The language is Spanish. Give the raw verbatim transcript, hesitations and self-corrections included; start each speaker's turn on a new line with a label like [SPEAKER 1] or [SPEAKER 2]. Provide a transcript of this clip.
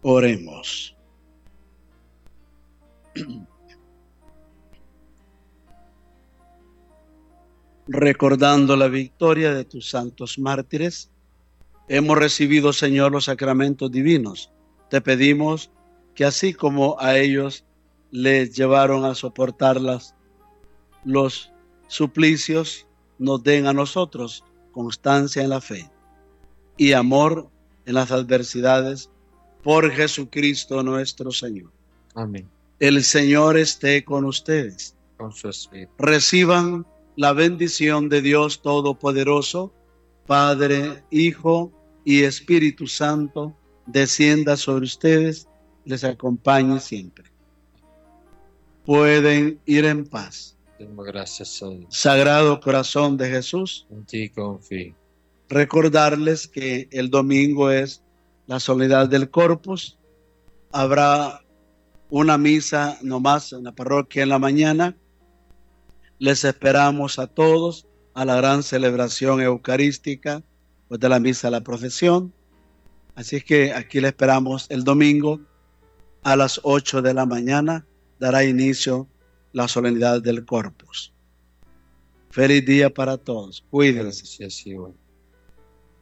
[SPEAKER 1] Oremos. Recordando la victoria de tus santos mártires, hemos recibido, Señor, los sacramentos divinos. Te pedimos que así como a ellos les llevaron a soportar las, los suplicios, nos den a nosotros constancia en la fe y amor en las adversidades, por Jesucristo nuestro Señor.
[SPEAKER 2] Amén.
[SPEAKER 1] El Señor esté con ustedes.
[SPEAKER 2] Con su espíritu.
[SPEAKER 1] Reciban la bendición de Dios Todopoderoso, Padre, Hijo y Espíritu Santo, descienda sobre ustedes, les acompañe siempre. Pueden ir en paz.
[SPEAKER 2] Demos gracias a Dios.
[SPEAKER 1] Sagrado Corazón de Jesús,
[SPEAKER 2] En ti confío.
[SPEAKER 1] recordarles que el domingo es la solemnidad del Corpus. Habrá una misa nomás en la parroquia en la mañana. Les esperamos a todos a la gran celebración eucarística, pues de la misa a la procesión. Así es que aquí le esperamos el domingo a las ocho de la mañana. Dará inicio la solemnidad del Corpus. Feliz día para todos. Cuídense.
[SPEAKER 2] Gracias, igual.